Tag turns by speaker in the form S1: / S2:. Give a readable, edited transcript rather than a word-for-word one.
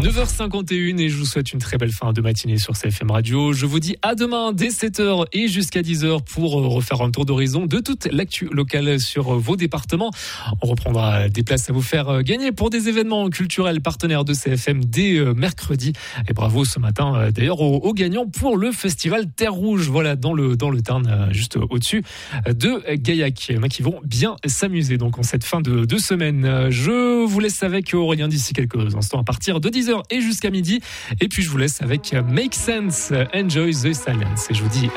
S1: 9h51 et je vous souhaite une très belle fin de matinée sur CFM Radio. Je vous dis à demain dès 7h et jusqu'à 10h pour refaire un tour d'horizon de toute l'actu locale sur vos départements. On reprendra des places à vous faire gagner pour des événements culturels partenaires de CFM dès mercredi. Et bravo ce matin d'ailleurs aux gagnants pour le festival Terre Rouge. Voilà, dans le Tarn, juste au-dessus de Gaillac, qui vont bien s'amuser donc en cette fin de semaine. Je vous laisse avec Aurélien d'ici quelques instants à partir de 10h et jusqu'à midi. Et puis je vous laisse avec Make Sense, Enjoy the Silence. Et je vous dis